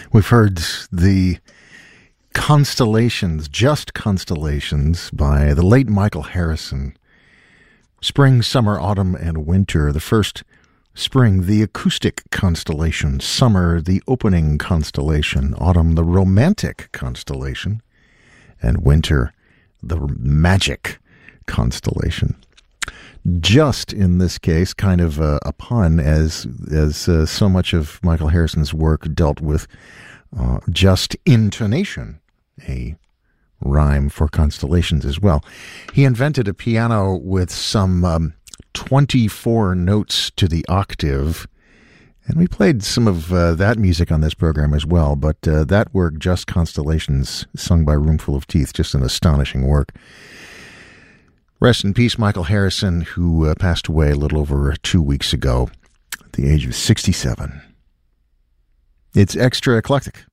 We've heard the Constellations, Just Constellations, by the late Michael Harrison. Spring, Summer, Autumn, and Winter. The first spring, the acoustic constellation. Summer, the opening constellation. Autumn, the romantic constellation. And winter, the magic constellation. Just in this case, kind of a pun, as so much of Michael Harrison's work dealt with just intonation, a rhyme for constellations as well. He invented a piano with some 24 notes to the octave, and we played some of that music on this program as well, but that work, Just Constellations, sung by Roomful of Teeth, just an astonishing work. Rest in peace, Michael Harrison, who passed away a little over 2 weeks ago at the age of 67. It's Extra Eclectic